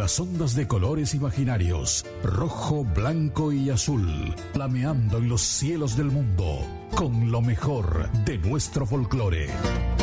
las ondas de colores imaginarios, rojo, blanco y azul, flameando en los cielos del mundo, con lo mejor de nuestro folclore.